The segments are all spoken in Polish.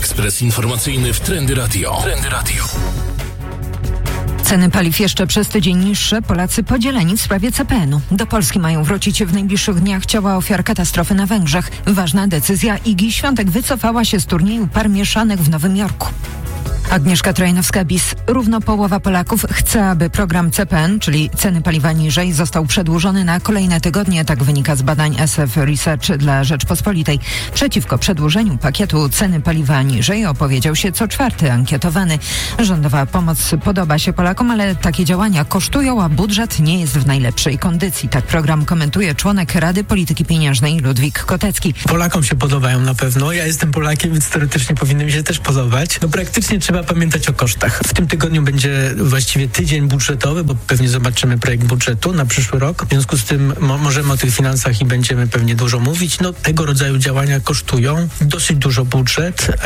Ekspres informacyjny w Trendy Radio. Ceny paliw jeszcze przez tydzień niższe. Polacy podzieleni w sprawie CPN-u. Do Polski mają wrócić w najbliższych dniach ciała ofiar katastrofy na Węgrzech. Ważna decyzja. Igi Świątek wycofała się z turnieju par mieszanych w Nowym Jorku. Agnieszka Trajnowska-Bis. Równo połowa Polaków chce, aby program CPN, czyli ceny paliwa niżej, został przedłużony na kolejne tygodnie. Tak wynika z badań SF Research dla Rzeczpospolitej. Przeciwko przedłużeniu pakietu ceny paliwa niżej opowiedział się co czwarty ankietowany. Rządowa pomoc podoba się Polakom, ale takie działania kosztują, a budżet nie jest w najlepszej kondycji. Tak program komentuje członek Rady Polityki Pieniężnej Ludwik Kotecki. Polakom się podobają na pewno. Ja jestem Polakiem, więc teoretycznie powinny mi się też podobać. Praktycznie trzeba pamiętać o kosztach. W tym tygodniu będzie właściwie tydzień budżetowy, bo pewnie zobaczymy projekt budżetu na przyszły rok. W związku z tym możemy o tych finansach i będziemy pewnie dużo mówić. Tego rodzaju działania kosztują dosyć dużo budżet,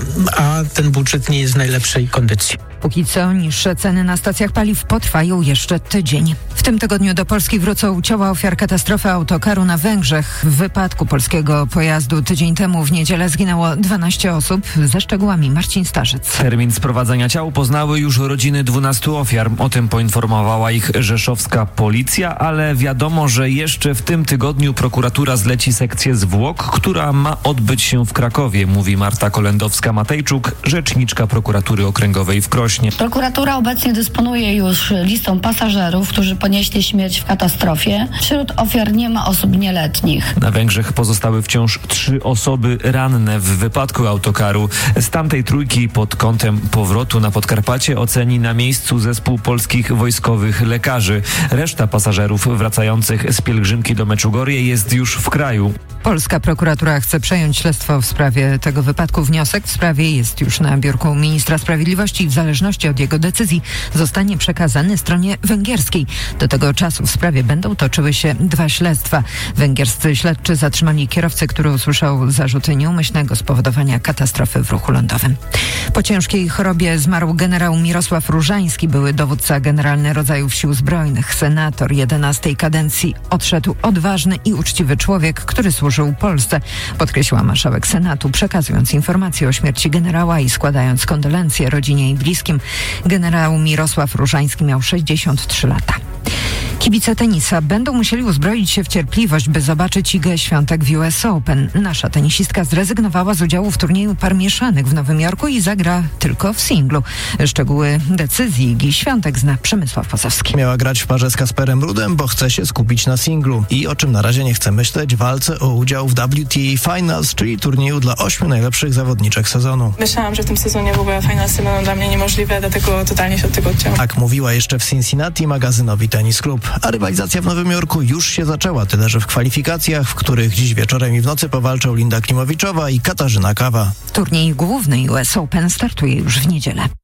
a ten budżet nie jest w najlepszej kondycji. Póki co niższe ceny na stacjach paliw potrwają jeszcze tydzień. W tym tygodniu do Polski wrócą ciała ofiar katastrofy autokaru na Węgrzech. W wypadku polskiego pojazdu tydzień temu w niedzielę zginęło 12 osób. Ze szczegółami Marcin Starzec. Termin sprowadzania ciał poznały już rodziny 12 ofiar. O tym poinformowała ich rzeszowska policja, ale wiadomo, że jeszcze w tym tygodniu prokuratura zleci sekcję zwłok, która ma odbyć się w Krakowie, mówi Marta Kolendowska-Matejczuk, rzeczniczka prokuratury okręgowej w Krośnie. Prokuratura obecnie dysponuje już listą pasażerów, którzy ponieśli śmierć w katastrofie. Wśród ofiar nie ma osób nieletnich. Na Węgrzech pozostały wciąż 3 osoby ranne w wypadku autokaru. Z tamtej trójki pod kątem powrotu na Podkarpacie oceni na miejscu zespół polskich wojskowych lekarzy. Reszta pasażerów wracających z pielgrzymki do Meczugorie jest już w kraju. Polska prokuratura chce przejąć śledztwo w sprawie tego wypadku. Wniosek w sprawie jest już na biurku ministra sprawiedliwości i w zależności od jego decyzji zostanie przekazany stronie węgierskiej. Do tego czasu w sprawie będą toczyły się 2 śledztwa. Węgierscy śledczy zatrzymali kierowcę, który usłyszał zarzuty nieumyślnego spowodowania katastrofy w ruchu lądowym. Po ciężkiej chorobie zmarł generał Mirosław Różański, były dowódca generalny rodzajów Sił Zbrojnych, senator 11. kadencji. Odszedł odważny i uczciwy człowiek, który służył Polsce, podkreśliła marszałek Senatu, przekazując informacje o śmierci generała i składając kondolencje rodzinie i bliskim. Generał Mirosław Różański miał 63 lata. Kibice tenisa będą musieli uzbroić się w cierpliwość, by zobaczyć Igę Świątek w US Open. Nasza tenisistka zrezygnowała z udziału w turnieju par mieszanych w Nowym Jorku i zagra tylko w singlu. Szczegóły decyzji Igi Świątek zna Przemysław Posowski. Miała grać w parze z Kasperem Ruudem, bo chce się skupić na singlu. I o czym na razie nie chce myśleć, walce o udział w WTA Finals, czyli turnieju dla 8 najlepszych zawodniczek sezonu. Myślałam, że w tym sezonie w ogóle finalsy będą dla mnie niemożliwe, dlatego totalnie się od tego odcięłam. Tak mówiła jeszcze w Cincinnati magazynowi Tennis Club. A rywalizacja w Nowym Jorku już się zaczęła, tyle że w kwalifikacjach, w których dziś wieczorem i w nocy powalczą Linda Klimowiczowa i Katarzyna Kawa. Turniej główny US Open startuje już w niedzielę.